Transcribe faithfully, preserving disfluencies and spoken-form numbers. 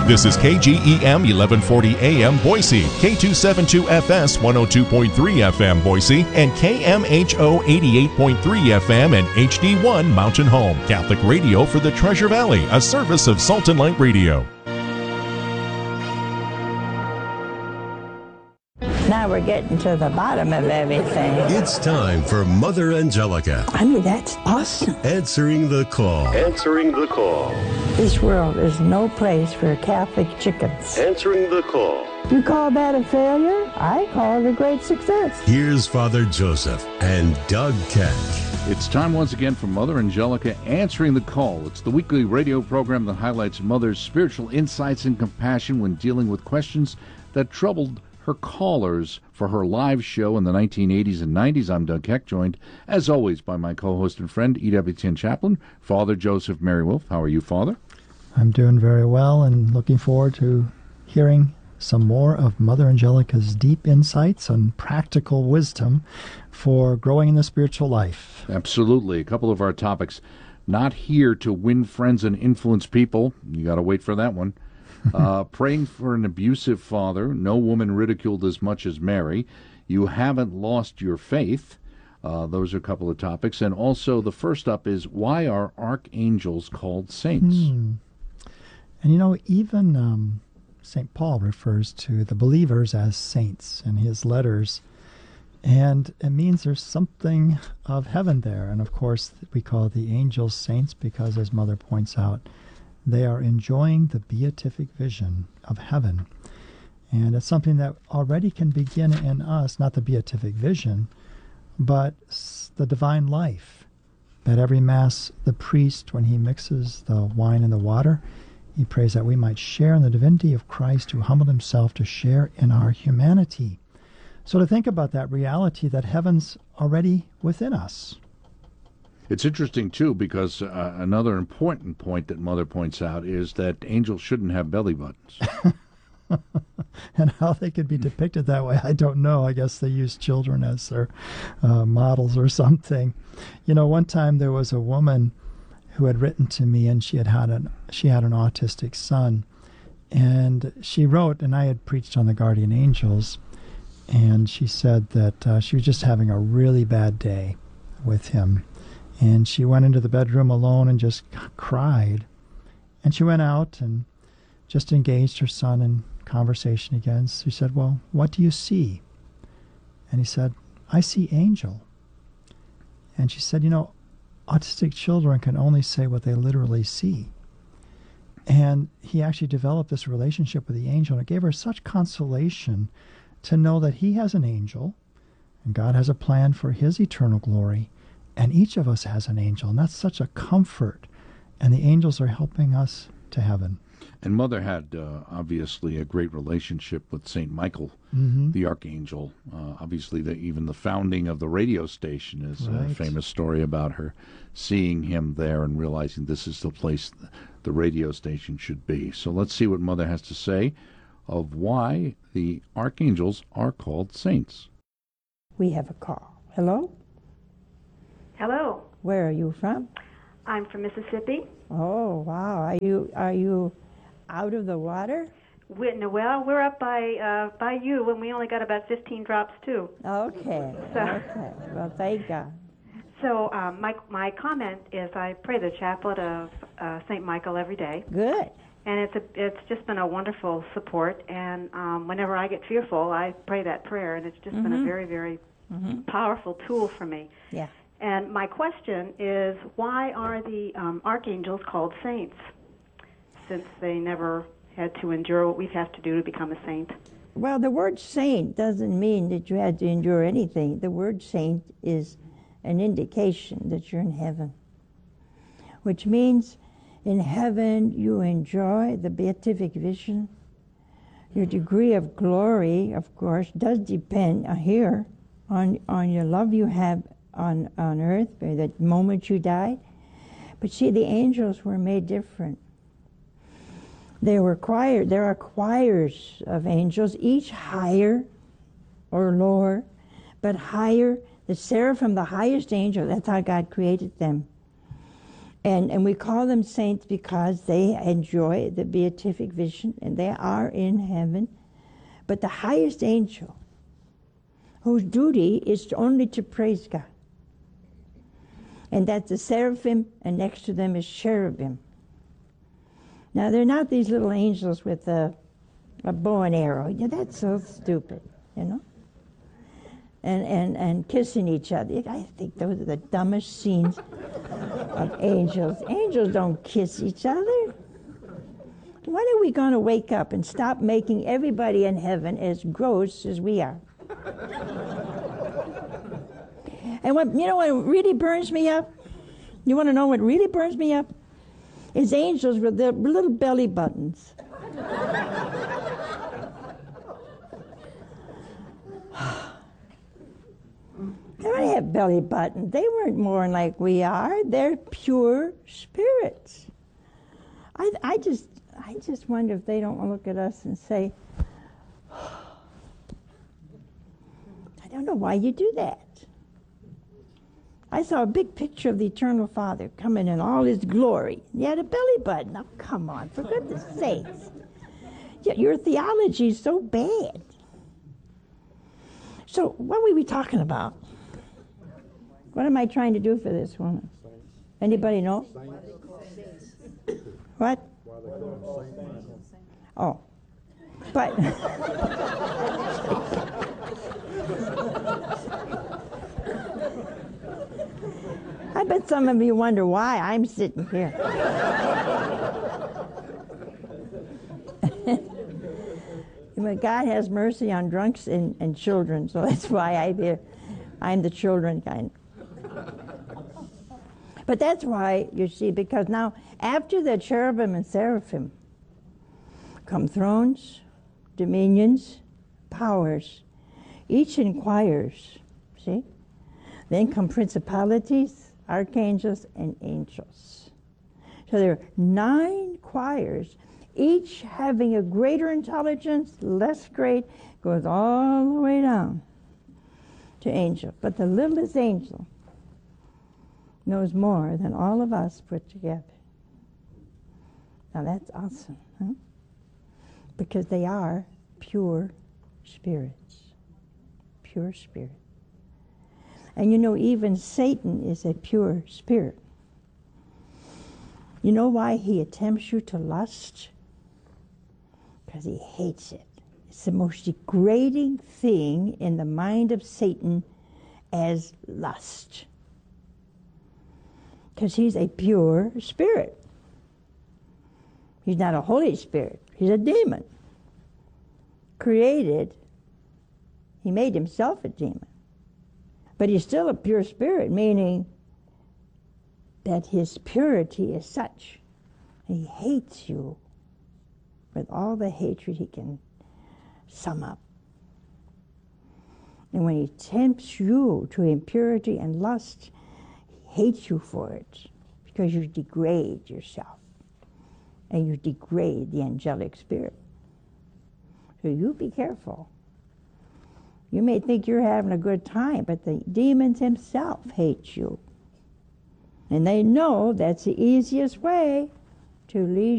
This is K G E M eleven forty A M Boise, K two seventy-two F S one oh two point three F M Boise, and K M H O eighty-eight point three F M and H D one Mountain Home. Catholic radio for the Treasure Valley, a service of Salt and Light Radio. Now we're getting to the bottom of everything. It's time for Mother Angelica. I mean, that's awesome. Answering the call. Answering the call. This world is no place for Catholic chickens. Answering the call. You call that a failure? I call it a great success. Here's Father Joseph and Doug Keck. It's time once again for Mother Angelica Answering the Call. It's the weekly radio program that highlights Mother's spiritual insights and compassion when dealing with questions that troubled her callers for her live show in the nineteen eighties and nineties. I'm Doug Keck, joined, as always, by my co-host and friend, E W T N chaplain, Father Joseph Merrywolf. How are you, Father? I'm doing very well and looking forward to hearing some more of Mother Angelica's deep insights and practical wisdom for growing in the spiritual life. Absolutely. A couple of our topics. Not here to win friends and influence people. You got to wait for that one. Uh, praying for an abusive father. No woman ridiculed as much as Mary. You haven't lost your faith. Uh, those are a couple of topics. And also the first up is, why are archangels called saints? Hmm. And you know, even um, Saint Paul refers to the believers as saints in his letters. And it means there's something of heaven there. And of course, we call the angels saints because, as Mother points out, they are enjoying the beatific vision of heaven. And it's something that already can begin in us, not the beatific vision, but the divine life. At every Mass, the priest, when he mixes the wine and the water, he prays that we might share in the divinity of Christ who humbled himself to share in our humanity. So to think about that reality that heaven's already within us. It's interesting, too, because uh, another important point that Mother points out is that angels shouldn't have belly buttons. And how they could be depicted that way, I don't know. I guess they use children as their uh, models or something. You know, one time there was a woman who had written to me, and she had had an, she had an autistic son. And she wrote, and I had preached on the guardian angels, and she said that uh, she was just having a really bad day with him. And she went into the bedroom alone and just cried. And she went out and just engaged her son in conversation again. She said, well, what do you see? And he said, I see angel. And she said, you know, autistic children can only say what they literally see. And he actually developed this relationship with the angel, and it gave her such consolation to know that he has an angel, and God has a plan for his eternal glory, and each of us has an angel, and that's such a comfort. And the angels are helping us to heaven. And Mother had, uh, obviously, a great relationship with Saint Michael, mm-hmm. the Archangel. Uh, obviously, the, even the founding of the radio station is right. a famous story about her seeing him there and realizing this is the place the radio station should be. So let's see what Mother has to say of why the archangels are called saints. We have a call. Hello? Hello. Where are you from? I'm from Mississippi. Oh, wow. Are you are you out of the water? We, no, well, we're up by uh, by you, and we only got about fifteen drops too. Okay. So, okay. Well, thank God. So um, my my comment is I pray the chaplet of uh, Saint Michael every day. Good. And it's a, it's just been a wonderful support. And um, whenever I get fearful, I pray that prayer, and it's just mm-hmm. been a very very mm-hmm. powerful tool for me. Yeah. And my question is, why are the um, archangels called saints, since they never had to endure what we have to do to become a saint? Well, the word saint doesn't mean that you had to endure anything. The word saint is an indication that you're in heaven, which means in heaven you enjoy the beatific vision. Your degree of glory, of course, does depend uh, here on, on your love you have on, on earth, by the moment you died. But see, the angels were made different. They were choir, there are choirs of angels, each higher or lower, but higher, the seraphim, the highest angel, that's how God created them. And, and we call them saints because they enjoy the beatific vision and they are in heaven. But the highest angel, whose duty is to only to praise God, and that's the seraphim, and next to them is cherubim. Now, they're not these little angels with a, a bow and arrow. Yeah, that's so stupid, you know? And, and, and kissing each other. I think those are the dumbest scenes of angels. Angels don't kiss each other. When are we going to wake up and stop making everybody in heaven as gross as we are? And what, you know what really burns me up? You want to know what really burns me up? Is angels with their little belly buttons. They don't have belly buttons. They weren't born like we are. They're pure spirits. I, I just, I just wonder if they don't look at us and say, I don't know why you do that. I saw a big picture of the Eternal Father coming in all his glory. He had a belly button. Oh, come on, for goodness sakes. Your theology is so bad. So what were we talking about? What am I trying to do for this woman? Anybody know? What? Oh. But I bet some of you wonder why I'm sitting here. But God has mercy on drunks and, and children, so that's why I'm here. I'm the children kind. But that's why, you see, because now after the cherubim and seraphim come thrones, dominions, powers. Each inquires, see? Then come principalities, archangels, and angels. So there are nine choirs, each having a greater intelligence, less great, goes all the way down to angel. But the littlest angel knows more than all of us put together. Now that's awesome, huh? Because they are pure spirits. Pure spirit. And you know, even Satan is a pure spirit. You know why he attempts you to lust? Because he hates it. It's the most degrading thing in the mind of Satan as lust. Because he's a pure spirit. He's not a Holy Spirit. He's a demon. Created, he made himself a demon. But he's still a pure spirit, meaning that his purity is such. He hates you with all the hatred he can sum up. And when he tempts you to impurity and lust, he hates you for it because you degrade yourself and you degrade the angelic spirit. So you be careful. You may think you're having a good time, but the demons himself hate you. And they know that's the easiest way to lead